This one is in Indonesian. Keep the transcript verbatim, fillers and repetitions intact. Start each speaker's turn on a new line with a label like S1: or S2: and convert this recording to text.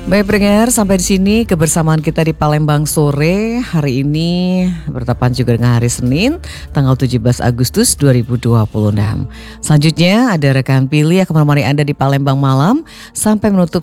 S1: Baik pendengar, sampai di sini kebersamaan kita di Palembang sore hari ini bertepatan juga dengan hari Senin tanggal tujuh belas Agustus dua ribu dua puluh enam. Selanjutnya ada rekan Pilih akan menemani Anda di Palembang malam sampai menutup